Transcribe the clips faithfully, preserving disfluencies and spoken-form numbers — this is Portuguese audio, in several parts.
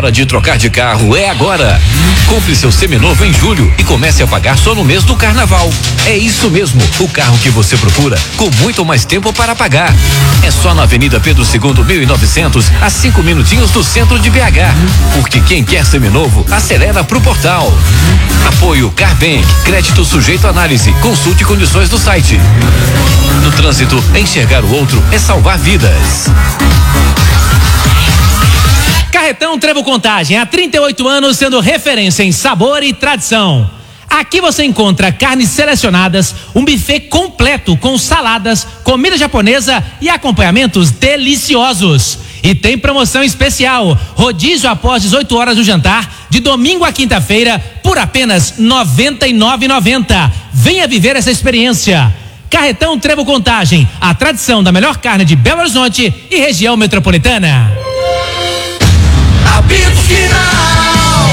hora de trocar de carro é agora. Compre seu seminovo em julho e comece a pagar só no mês do carnaval. É isso mesmo, o carro que você procura, com muito mais tempo para pagar. É só na Avenida Pedro segundo, mil e novecentos, a cinco minutinhos do centro de B H. Porque quem quer seminovo, acelera pro portal. Apoio Carbank, crédito sujeito à análise. Consulte condições do site. No trânsito, enxergar o outro é salvar vidas. Carretão Trevo Contagem, há trinta e oito anos sendo referência em sabor e tradição. Aqui você encontra carnes selecionadas, um buffet completo com saladas, comida japonesa e acompanhamentos deliciosos. E tem promoção especial, rodízio após dezoito horas do jantar, de domingo a quinta-feira, por apenas noventa e nove reais e noventa centavos. Venha viver essa experiência. Carretão Trevo Contagem, a tradição da melhor carne de Belo Horizonte e região metropolitana. Apito final.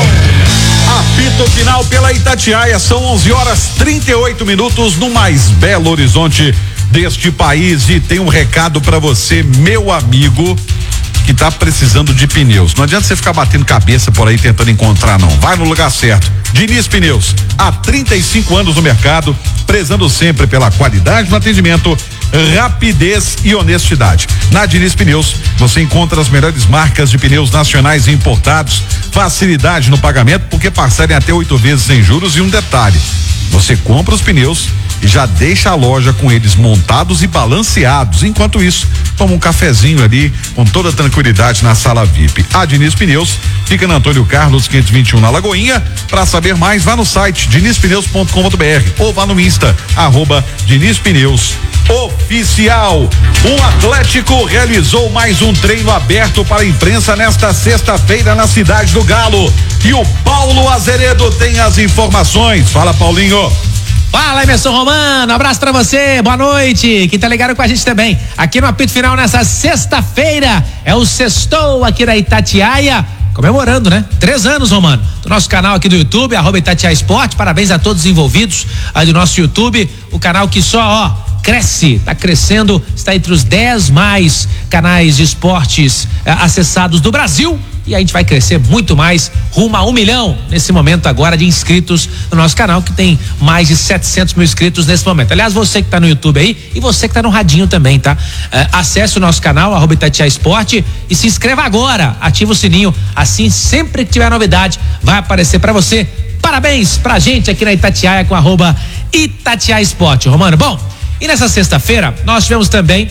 Apito final pela Itatiaia, são onze horas trinta e oito minutos no mais belo horizonte deste país. E tem um recado para você, meu amigo, que tá precisando de pneus. Não adianta você ficar batendo cabeça por aí tentando encontrar, não. Vai no lugar certo. Diniz Pneus, há trinta e cinco anos no mercado, prezando sempre pela qualidade no atendimento, rapidez e honestidade. Na Diniz Pneus, você encontra as melhores marcas de pneus nacionais e importados, facilidade no pagamento, porque parcelem até oito vezes sem juros. E um detalhe, você compra os pneus e já deixa a loja com eles montados e balanceados. Enquanto isso, toma um cafezinho ali com toda tranquilidade na sala V I P. A Diniz Pneus fica na Antônio Carlos quinhentos e vinte e um na Lagoinha. Para saber mais, vá no site diniz pneus ponto com ponto b r ou vá no Insta, arroba Diniz Pneus Oficial. O Atlético realizou mais um treino aberto para a imprensa nesta sexta-feira na Cidade do Galo. E o Paulo Azeredo tem as informações. Fala, Paulinho. Fala, Emerson Romano, abraço pra você, boa noite, que tá ligado com a gente também, aqui no Apito Final nessa sexta-feira, é o sextou aqui da Itatiaia, comemorando, né? Três anos, Romano, do nosso canal aqui do YouTube, arroba Itatiaia Esporte, parabéns a todos os envolvidos aí do nosso YouTube, o canal que só, ó, cresce, tá crescendo, está entre os dez mais canais de esportes eh, acessados do Brasil. E a gente vai crescer muito mais, rumo a um milhão nesse momento agora de inscritos no nosso canal, que tem mais de setecentos mil inscritos nesse momento. Aliás, você que está no YouTube aí e você que está no radinho também, tá? É, acesse o nosso canal, arroba Itatiaia Esporte, e se inscreva agora, ativa o sininho, assim sempre que tiver novidade vai aparecer para você. Parabéns pra gente aqui na Itatiaia com arroba Itatiaia Esporte, Romano. Bom, e nessa sexta-feira nós tivemos também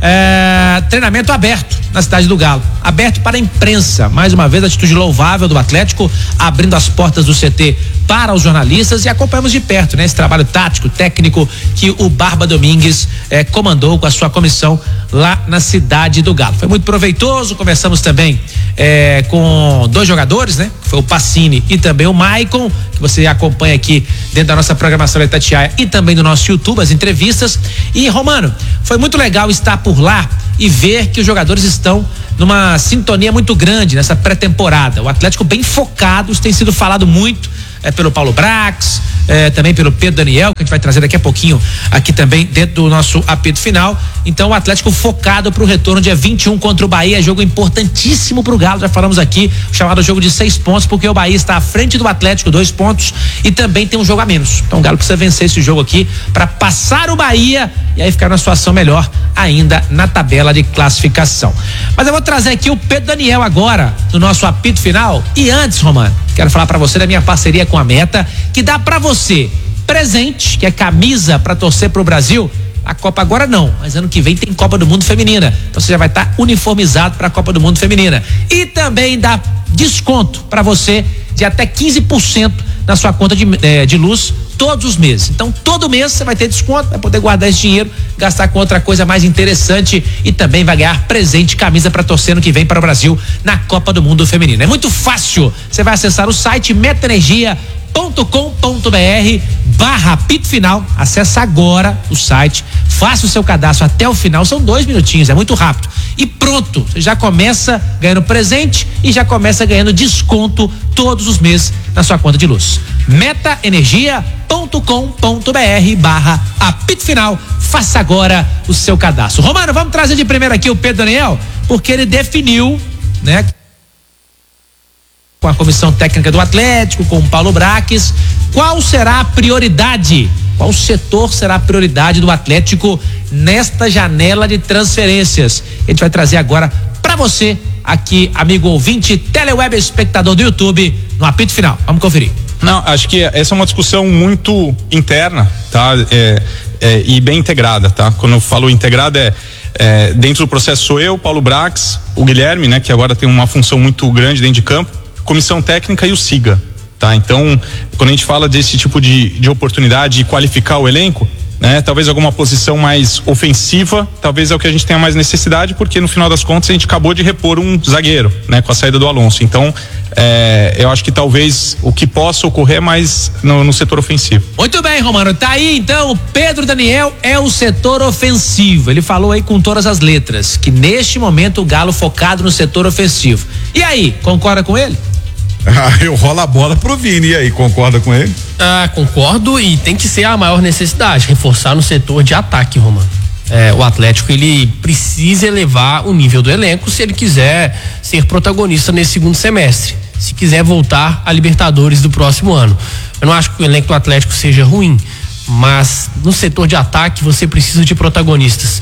É, treinamento aberto na Cidade do Galo, aberto para a imprensa, mais uma vez a atitude louvável do Atlético, abrindo as portas do C T para os jornalistas, e acompanhamos de perto, né, esse trabalho tático, técnico que o Barba Domingues eh, comandou com a sua comissão lá na Cidade do Galo. Foi muito proveitoso. Conversamos também eh, com dois jogadores, né? Foi o Pacini e também o Maicon, que você acompanha aqui dentro da nossa programação da Itatiaia e também do nosso YouTube, as entrevistas. E, Romano, foi muito legal estar por lá e ver que os jogadores estão numa sintonia muito grande nessa pré-temporada. O Atlético bem focado, isso tem sido falado muito é, pelo Paulo Brax, é, também pelo Pedro Daniel, que a gente vai trazer daqui a pouquinho aqui também dentro do nosso apito final. Então o Atlético focado para o retorno dia vinte e um contra o Bahia, jogo importantíssimo para o Galo, já falamos aqui, o chamado jogo de seis pontos, porque o Bahia está à frente do Atlético, dois pontos, e também tem um jogo a menos. Então o Galo precisa vencer esse jogo aqui para passar o Bahia e aí ficar numa situação melhor ainda na tabela de classificação. Mas eu vou trazer aqui o Pedro Daniel agora no nosso apito final. E antes, Romano, quero falar para você da minha parceria com a Meta, que dá para você presente, que é camisa para torcer pro Brasil. A Copa agora não, mas ano que vem tem Copa do Mundo Feminina, então você já vai estar tá uniformizado para a Copa do Mundo Feminina. E também dá desconto para você de até quinze por cento na sua conta de, eh, de luz todos os meses. Então todo mês você vai ter desconto, vai poder guardar esse dinheiro, gastar com outra coisa mais interessante, e também vai ganhar presente, camisa para torcer no que vem para o Brasil na Copa do Mundo Feminino. É muito fácil, você vai acessar o site metaenergia ponto com ponto b r barra apito final, acessa agora o site, faça o seu cadastro até o final, são dois minutinhos, é muito rápido, e pronto, você já começa ganhando presente e já começa ganhando desconto todos os meses na sua conta de luz. metaenergia ponto com ponto b r barra apito final, faça agora o seu cadastro. Romano, vamos trazer de primeiro aqui o Pedro Daniel, porque ele definiu, né, com a comissão técnica do Atlético, com o Paulo Braques. Qual será a prioridade? Qual setor será a prioridade do Atlético nesta janela de transferências? A gente vai trazer agora para você aqui, amigo ouvinte, teleweb espectador do YouTube, no apito final. Vamos conferir. Não, acho que essa é uma discussão muito interna, tá? É, é, e bem integrada, tá? Quando eu falo integrada é, é dentro do processo sou eu, Paulo Brax, o Guilherme, né? Que agora tem uma função muito grande dentro de campo, comissão técnica e o SIGA, tá? Então, quando a gente fala desse tipo de, de oportunidade de qualificar o elenco, né? Talvez alguma posição mais ofensiva, talvez é o que a gente tenha mais necessidade, porque no final das contas a gente acabou de repor um zagueiro, né? Com a saída do Alonso. Então, é, eu acho que talvez o que possa ocorrer é mais no, no setor ofensivo. Muito bem, Romano, tá aí então, o Pedro Daniel é o setor ofensivo. Ele falou aí com todas as letras que neste momento o Galo focado no setor ofensivo. E aí, concorda com ele? Ah, eu rolo a bola pro Vini, e aí, concorda com ele? Ah, concordo, e tem que ser a maior necessidade, reforçar no setor de ataque, Romano. É, o Atlético, ele precisa elevar o nível do elenco se ele quiser ser protagonista nesse segundo semestre, se quiser voltar a Libertadores do próximo ano. Eu não acho que o elenco do Atlético seja ruim, mas no setor de ataque você precisa de protagonistas.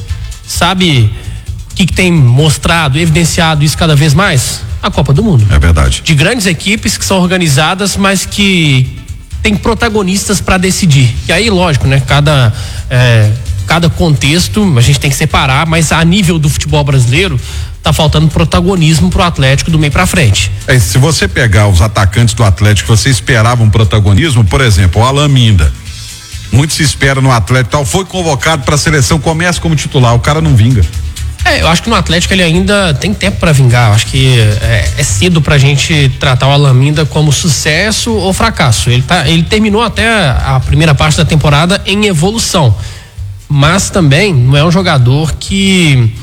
Sabe o que, que tem mostrado, evidenciado isso cada vez mais? A Copa do Mundo. É verdade. De grandes equipes que são organizadas, mas que tem protagonistas para decidir. E aí, lógico, né? Cada, é, cada contexto a gente tem que separar, mas a nível do futebol brasileiro tá faltando protagonismo pro Atlético do meio para frente. É, se você pegar os atacantes do Atlético, você esperava um protagonismo, por exemplo, o Alan Minda. Muito se espera no Atlético, tal, foi convocado para a seleção, começa como titular, o cara não vinga. É, eu acho que no Atlético ele ainda tem tempo para vingar. Eu acho que é, é cedo pra gente tratar o Alan Minda como sucesso ou fracasso. Ele, tá, ele terminou até a primeira parte da temporada em evolução, mas também não é um jogador que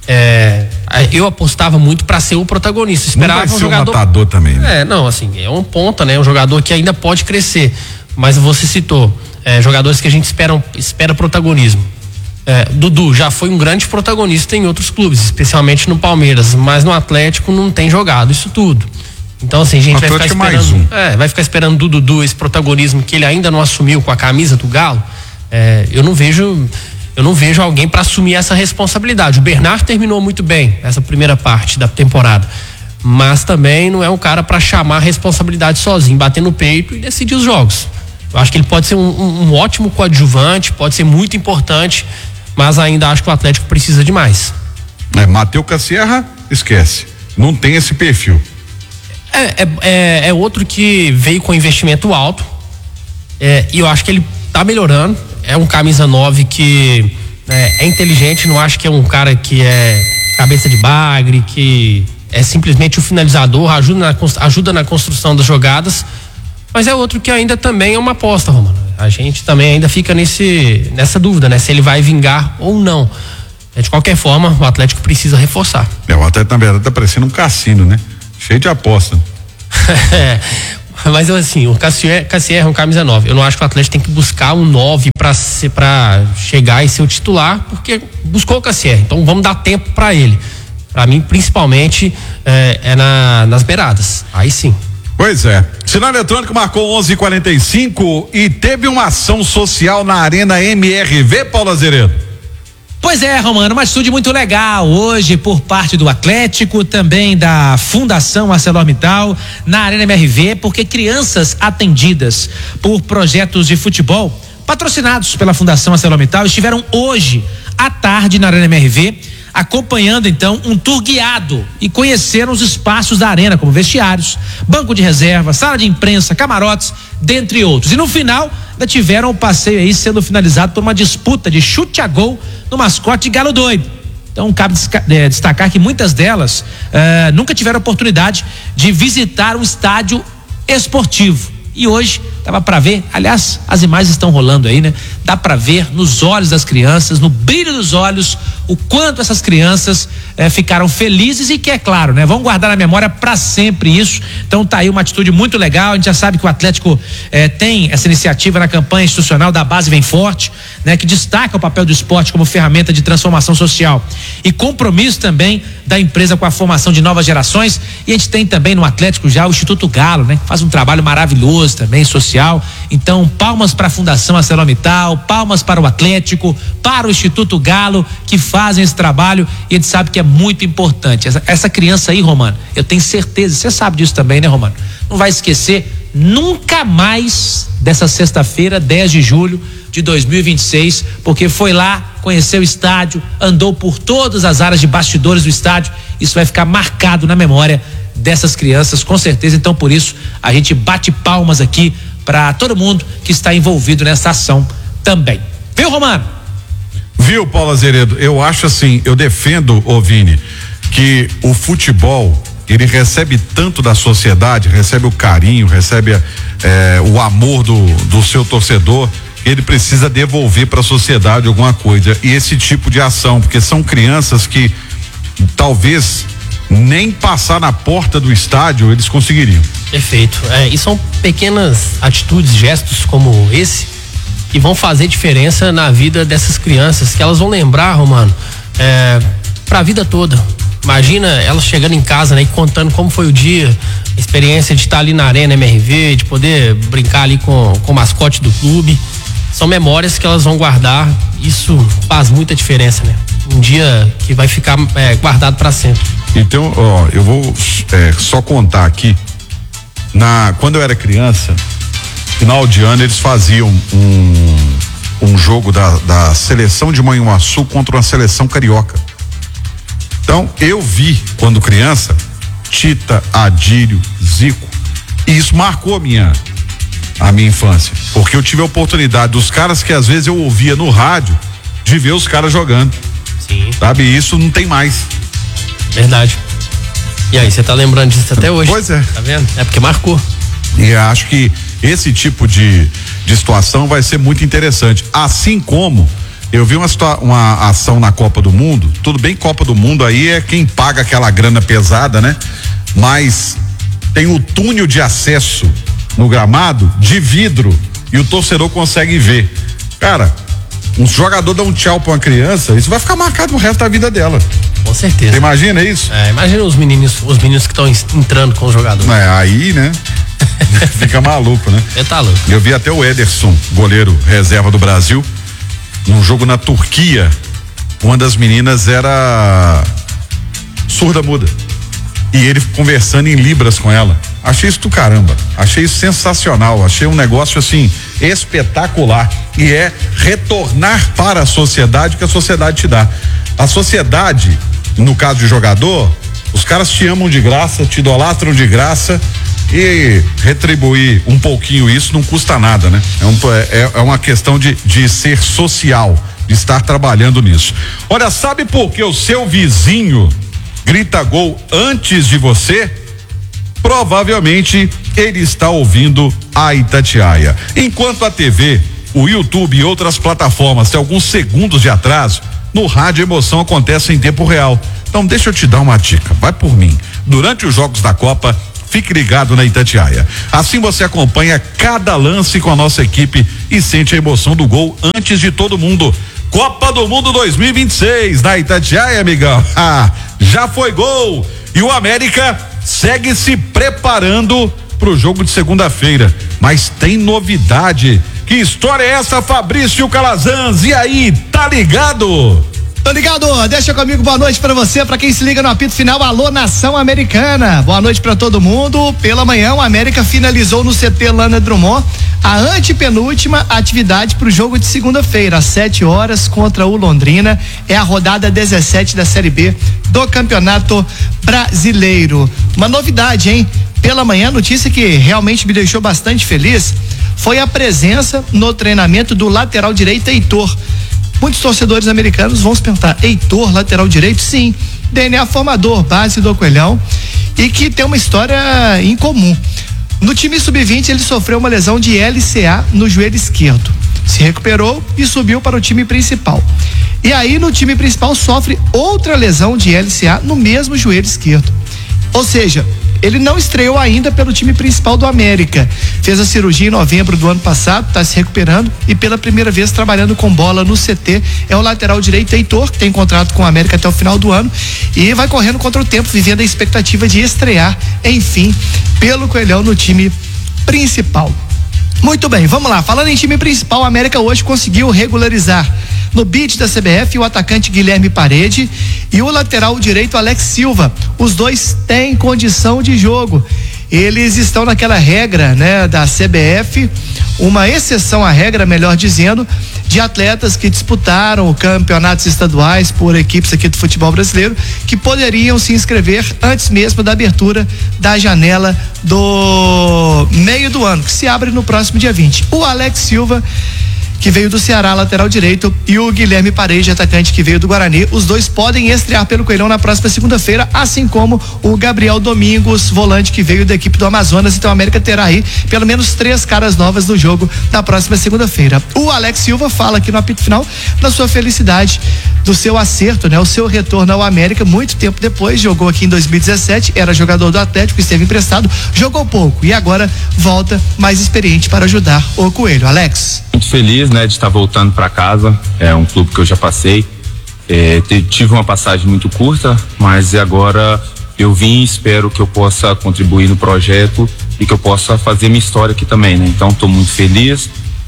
é, eu apostava muito para ser o protagonista. Esperava não vai um ser jogador. Um matador também, né? É, não, assim, é um ponta, né? Um jogador que ainda pode crescer. Mas você citou é, jogadores que a gente espera, espera protagonismo. É, Dudu já foi um grande protagonista em outros clubes, especialmente no Palmeiras, mas no Atlético não tem jogado isso tudo. Então assim, a gente vai ficar esperando, um. é, vai ficar esperando do Dudu esse protagonismo que ele ainda não assumiu com a camisa do Galo. É, eu não vejo, eu não vejo alguém para assumir essa responsabilidade. O Bernard terminou muito bem essa primeira parte da temporada, mas também não é um cara para chamar a responsabilidade sozinho, bater no peito e decidir os jogos. Eu acho que ele pode ser um, um, um ótimo coadjuvante, pode ser muito importante, mas ainda acho que o Atlético precisa de mais. É, Matheus Cassierra, esquece. Não tem esse perfil. É, é, é, é outro que veio com investimento alto. É, e eu acho que ele tá melhorando. É um camisa nove que é, é inteligente, não acho que é um cara que é cabeça de bagre, que é simplesmente o finalizador, ajuda na, ajuda na construção das jogadas. Mas é outro que ainda também é uma aposta, Romano. A gente também ainda fica nesse, nessa dúvida, né? Se ele vai vingar ou não. De qualquer forma, o Atlético precisa reforçar. É, o Atlético, na verdade, tá parecendo um cassino, né? Cheio de aposta. É, mas assim, o Cassier, Cassier é um camisa nove. Eu não acho que o Atlético tem que buscar um nove para ser, para chegar e ser o titular, porque buscou o Cassier. Então vamos dar tempo para ele. Para mim, principalmente, é, é na, nas beiradas. Aí sim. Pois é. Sinal eletrônico marcou onze e quarenta e cinco e teve uma ação social na Arena M R V, Paulo Azeredo. Pois é, Romano, uma atitude muito legal hoje por parte do Atlético, também da Fundação ArcelorMittal, na Arena M R V, porque crianças atendidas por projetos de futebol patrocinados pela Fundação ArcelorMittal estiveram hoje à tarde na Arena M R V, acompanhando então um tour guiado e conheceram os espaços da arena, como vestiários, banco de reserva, sala de imprensa, camarotes, dentre outros. E no final ainda tiveram o passeio aí sendo finalizado por uma disputa de chute a gol no mascote Galo Doido. Então cabe destacar que muitas delas eh, nunca tiveram oportunidade de visitar um estádio esportivo. E hoje tava para ver, aliás, as imagens estão rolando aí, né? dá para ver nos olhos das crianças, no brilho dos olhos, o quanto essas crianças eh, ficaram felizes e que, é claro, né, vão guardar na memória para sempre isso. Então tá aí uma atitude muito legal. A gente já sabe que o Atlético eh, tem essa iniciativa na campanha institucional da Base Vem Forte, né, que destaca o papel do esporte como ferramenta de transformação social e compromisso também da empresa com a formação de novas gerações. E a gente tem também no Atlético já o Instituto Galo, né, que faz um trabalho maravilhoso também social. Então, palmas para a Fundação ArcelorMittal, palmas para o Atlético, para o Instituto Galo, que fazem esse trabalho, e a gente sabe que é muito importante. Essa, essa criança aí, Romano, eu tenho certeza, você sabe disso também, né, Romano? Não vai esquecer nunca mais dessa sexta-feira, dez de julho de dois mil e vinte e seis, porque foi lá, conheceu o estádio, andou por todas as áreas de bastidores do estádio. Isso vai ficar marcado na memória dessas crianças, com certeza. Então, por isso, a gente bate palmas aqui para todo mundo que está envolvido nessa ação também. Viu, Romano? Viu, Paulo Azeredo? Eu acho assim, eu defendo, ô Vini, que o futebol, ele recebe tanto da sociedade, recebe o carinho, recebe é, o amor do, do seu torcedor, ele precisa devolver para a sociedade alguma coisa. E esse tipo de ação, porque são crianças que talvez nem passar na porta do estádio eles conseguiriam. Perfeito. É, e são pequenas atitudes, gestos como esse que vão fazer diferença na vida dessas crianças, que elas vão lembrar, Romano, é, para a vida toda. Imagina elas chegando em casa, né, e contando como foi o dia, a experiência de estar ali na Arena M R V, de poder brincar ali com, com o mascote do clube. São memórias que elas vão guardar. Isso faz muita diferença, né? Um dia que vai ficar é, guardado para sempre. Então, ó, eu vou é, só contar aqui. Na, quando eu era criança, final de ano, eles faziam um, um jogo da, da seleção de Manhuaçu contra uma seleção carioca. Então, eu vi, quando criança, Tita, Adílio, Zico, e isso marcou a minha, a minha infância, porque eu tive a oportunidade dos caras que às vezes eu ouvia no rádio, de ver os caras jogando. Sim. Sabe, isso não tem mais. Verdade. E aí, você tá lembrando disso até hoje? Pois é. Tá vendo? É porque marcou. E acho que esse tipo de, de situação vai ser muito interessante. Assim como eu vi uma, uma ação na Copa do Mundo, tudo bem, Copa do Mundo aí é quem paga aquela grana pesada, né? Mas tem o túnel de acesso no gramado de vidro e o torcedor consegue ver. Cara, um jogador dá um tchau pra uma criança, isso vai ficar marcado o resto da vida dela. Com certeza. Você imagina isso? É, imagina os meninos, os meninos que estão entrando com os jogadores. É, aí, né? Fica maluco, né? Você tá louco. Eu vi até o Ederson, goleiro reserva do Brasil, num jogo na Turquia, uma das meninas era surda muda. E ele conversando em libras com ela. Achei isso do caramba. Achei isso sensacional. Achei um negócio assim espetacular. E é retornar para a sociedade que a sociedade te dá. A sociedade, no caso de jogador, os caras te amam de graça, te idolatram de graça, e retribuir um pouquinho isso não custa nada, né? É, um, é, é uma questão de, de ser social, de estar trabalhando nisso. Olha, sabe por que o seu vizinho grita gol antes de você? Provavelmente ele está ouvindo a Itatiaia. Enquanto a T V, o YouTube e outras plataformas têm alguns segundos de atraso, no rádio a emoção acontece em tempo real. Então deixa eu te dar uma dica, vai por mim. Durante os jogos da Copa, fique ligado na Itatiaia. Assim você acompanha cada lance com a nossa equipe e sente a emoção do gol antes de todo mundo. Copa do Mundo dois mil e vinte e seis na Itatiaia, amigão. Ah, já foi gol. E o América segue se preparando pro jogo de segunda-feira. Mas tem novidade. Que história é essa, Fabrício Calazans? E aí, tá ligado? Tô ligado, deixa comigo, boa noite pra você, pra quem se liga no apito final, alô Nação Americana, boa noite pra todo mundo. Pela manhã o América finalizou no C T Lana Drummond a antepenúltima atividade pro jogo de segunda-feira, às sete horas, contra o Londrina, é a rodada dezessete da Série B do Campeonato Brasileiro. Uma novidade, hein? Pela manhã, notícia que realmente me deixou bastante feliz, foi a presença no treinamento do lateral direito Heitor. Muitos torcedores americanos vão se perguntar, Heitor, lateral direito? Sim, D N A formador, base do Coelhão, e que tem uma história em comum. No time sub vinte ele sofreu uma lesão de L C A no joelho esquerdo. Se recuperou e subiu para o time principal. E aí no time principal sofre outra lesão de L C A no mesmo joelho esquerdo. Ou seja, ele não estreou ainda pelo time principal do América. Fez a cirurgia em novembro do ano passado, está se recuperando e pela primeira vez trabalhando com bola no C T. É o lateral direito Heitor, que tem contrato com o América até o final do ano e vai correndo contra o tempo, vivendo a expectativa de estrear, enfim, pelo Coelhão no time principal. Muito bem, vamos lá. Falando em time principal, o América hoje conseguiu regularizar no bid da C B F o atacante Guilherme Parede e o lateral direito Alex Silva. Os dois têm condição de jogo. Eles estão naquela regra, né, da C B F, uma exceção à regra, melhor dizendo, de atletas que disputaram campeonatos estaduais por equipes aqui do futebol brasileiro, que poderiam se inscrever antes mesmo da abertura da janela do meio do ano, que se abre no próximo dia vinte. O Alex Silva, que veio do Ceará, lateral direito, e o Guilherme Parede, atacante, que veio do Guarani, os dois podem estrear pelo Coelhão na próxima segunda-feira, assim como o Gabriel Domingos, volante, que veio da equipe do Amazonas. Então a América terá aí pelo menos três caras novas do jogo na próxima segunda-feira. O Alex Silva fala aqui no apito final da sua felicidade, do seu acerto, né? O seu retorno ao América muito tempo depois. Jogou aqui em dois mil e dezessete, era jogador do Atlético, esteve emprestado, jogou pouco e agora volta mais experiente para ajudar o Coelho. Alex. Muito feliz, né, de estar voltando para casa. É um clube que eu já passei. É, tive uma passagem muito curta, mas agora eu vim e espero que eu possa contribuir no projeto e que eu possa fazer minha história aqui também, né? Então estou muito feliz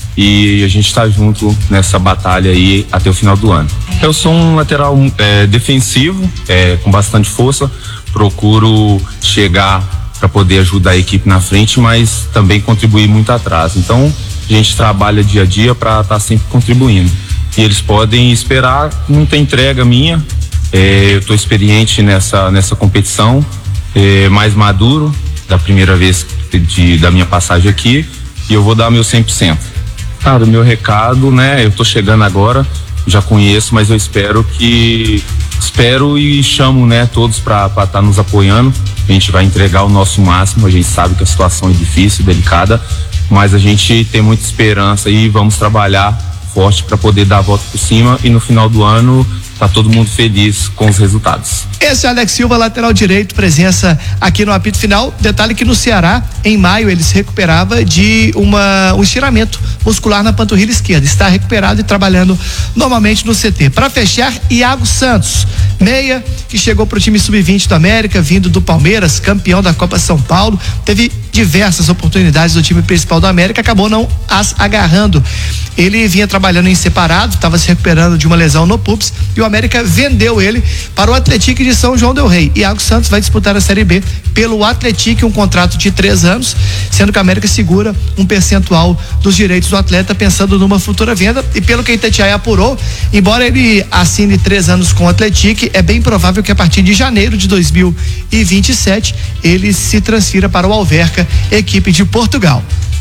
e a gente está junto nessa batalha aí até o final do ano. Eu sou um lateral é, defensivo, é, com bastante força, procuro chegar para poder ajudar a equipe na frente, mas também contribuir muito atrás. Então a gente trabalha dia a dia para estar tá sempre contribuindo. E eles podem esperar muita entrega minha. É, eu estou experiente nessa, nessa competição, é, mais maduro da primeira vez de, da minha passagem aqui, e eu vou dar meu cem por cento. Cara, o meu recado, né? Eu estou chegando agora, já conheço, mas eu espero que espero e chamo, né, todos para estar tá nos apoiando. A gente vai entregar o nosso máximo. A gente sabe que a situação é difícil, delicada, mas a gente tem muita esperança e vamos trabalhar forte para poder dar a volta por cima e no final do ano tá todo mundo feliz com os resultados. Esse é Alex Silva, lateral direito, presença aqui no apito final. Detalhe que no Ceará, em maio, ele se recuperava de uma, um estiramento muscular na panturrilha esquerda. Está recuperado e trabalhando normalmente no C T. Para fechar, Iago Santos, meia, que chegou para o time sub vinte do América, vindo do Palmeiras, campeão da Copa São Paulo. Teve diversas oportunidades do time principal do América, acabou não as agarrando. Ele vinha trabalhando em separado, estava se recuperando de uma lesão no pubis e o América vendeu ele para o Atlético de São João del Rei. Iago Santos vai disputar a Série B pelo Atlético, um contrato de três anos, sendo que a América segura um percentual dos direitos do atleta, pensando numa futura venda. E pelo que a Itatiaia apurou, embora ele assine três anos com o Atlético, é bem provável que a partir de janeiro de dois mil e vinte e sete ele se transfira para o Alverca, equipe de Portugal.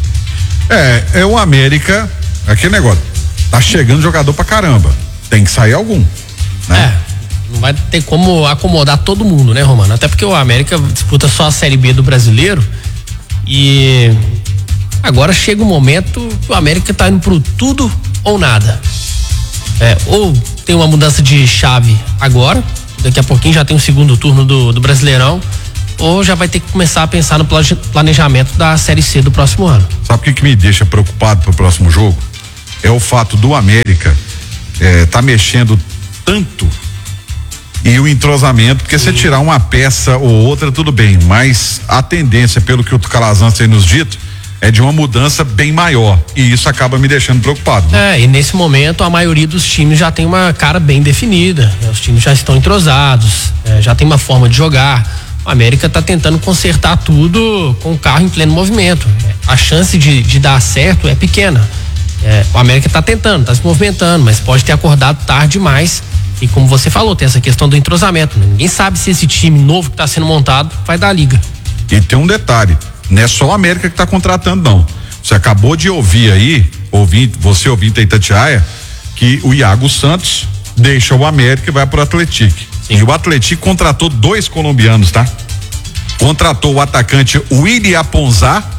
É, é o América, aquele negócio, tá chegando jogador pra caramba, tem que sair algum, né? É, não vai ter como acomodar todo mundo, né, Romano? Até porque o América disputa só a Série B do Brasileiro e agora chega um momento que o América tá indo pro tudo ou nada. É, ou tem uma mudança de chave agora, daqui a pouquinho já tem o segundo turno do, do Brasileirão, ou já vai ter que começar a pensar no planejamento da Série C do próximo ano. Sabe o que, que me deixa preocupado pro próximo jogo? É o fato do América é, tá mexendo tanto e o entrosamento, porque você tirar uma peça ou outra, tudo bem, mas a tendência, pelo que o Calazans tem nos dito, é de uma mudança bem maior, e isso acaba me deixando preocupado. Né? É, e nesse momento a maioria dos times já tem uma cara bem definida, né? Os times já estão entrosados, é, já tem uma forma de jogar. O América está tentando consertar tudo com o carro em pleno movimento. A chance de, de dar certo é pequena. É, o América está tentando, está se movimentando, mas pode ter acordado tarde demais. E como você falou, tem essa questão do entrosamento, né? Ninguém sabe se esse time novo que está sendo montado vai dar liga. E tem um detalhe, não é só o América que está contratando, não. Você acabou de ouvir aí, ouvir, você ouvindo em Itatiaia, que o Iago Santos deixa o América e vai pro Atlético. Sim. E o Atlético contratou dois colombianos, tá? Contratou o atacante William Ponzá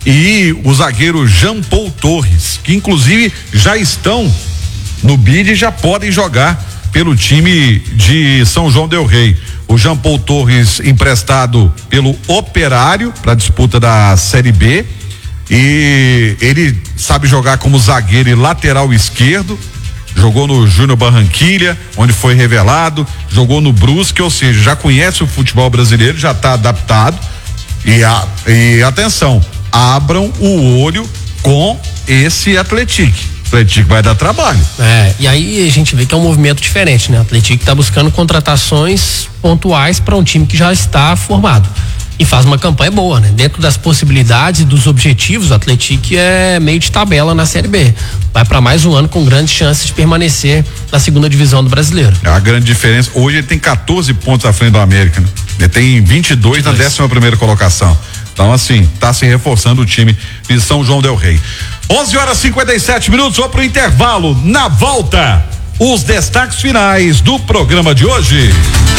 e o zagueiro Jean Paul Torres, que inclusive já estão no bid e já podem jogar pelo time de São João del Rei. O Jean Paul Torres emprestado pelo Operário para a disputa da Série B, e ele sabe jogar como zagueiro e lateral esquerdo. Jogou no Júnior Barranquilha, onde foi revelado, jogou no Brusque, ou seja, já conhece o futebol brasileiro, já está adaptado. E, a, e atenção, abram o olho com esse Atlético. Atlético vai dar trabalho. É, e aí a gente vê que é um movimento diferente, né? O Atlético está buscando contratações pontuais para um time que já está formado. E faz uma campanha boa, né? Dentro das possibilidades e dos objetivos, o Atlético é meio de tabela na Série B. Vai para mais um ano com grandes chances de permanecer na segunda divisão do Brasileiro. É a grande diferença. Hoje ele tem quatorze pontos à frente do América, né? Ele tem vinte e dois na décima primeira colocação. Então, assim, tá se reforçando o time de São João del Rei. onze horas e cinquenta e sete minutos, vou pro intervalo. Na volta, os destaques finais do programa de hoje.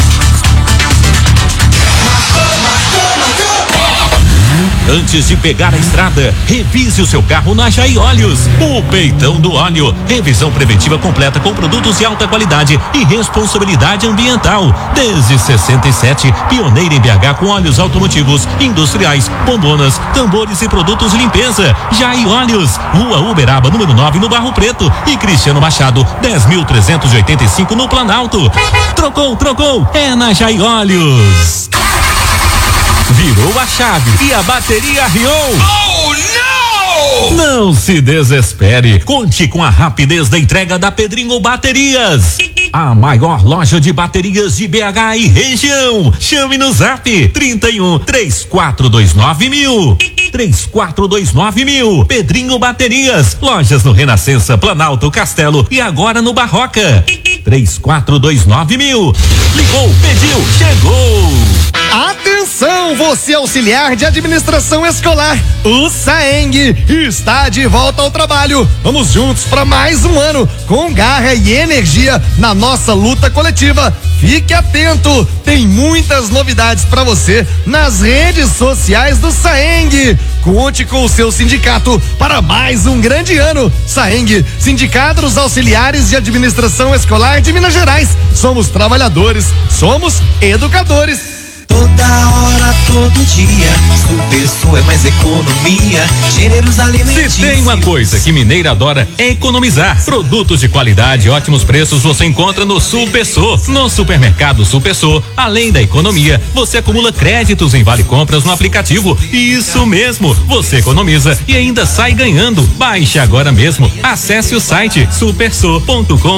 Antes de pegar a estrada, revise o seu carro na Jair Óleos. O peitão do óleo. Revisão preventiva completa com produtos de alta qualidade e responsabilidade ambiental. Desde sessenta e sete, pioneira em B H com óleos automotivos, industriais, bombonas, tambores e produtos de limpeza. Jair Óleos, Rua Uberaba, número nove, no Barro Preto, e Cristiano Machado, dez mil trezentos e oitenta e cinco, no Planalto. Trocou, trocou, é na Jair Óleos. Virou a chave e a bateria arriou. Oh, não! Não se desespere. Conte com a rapidez da entrega da Pedrinho Baterias. A maior loja de baterias de B H e região. Chame no zap trinta e um, três quatro dois nove mil. três quatro dois nove mil. Pedrinho Baterias. Lojas no Renascença, Planalto, Castelo e agora no Barroca. três quatro dois nove mil. Ligou, pediu, chegou. Atenção, você auxiliar de administração escolar, o SAENG está de volta ao trabalho. Vamos juntos para mais um ano com garra e energia na nossa luta coletiva. Fique atento, tem muitas novidades para você nas redes sociais do SAENG. Conte com o seu sindicato para mais um grande ano. SAENG, Sindicato dos Auxiliares de Administração Escolar de Minas Gerais. Somos trabalhadores, somos educadores. Toda hora, todo dia, Supersul é mais economia, gêneros alimentícios. Se tem uma coisa que mineiro adora é economizar. Produtos de qualidade e ótimos preços você encontra no Supersul. No supermercado Supersul, além da economia, você acumula créditos em vale compras no aplicativo. Isso mesmo, você economiza e ainda sai ganhando. Baixe agora mesmo. Acesse o site supersul ponto com.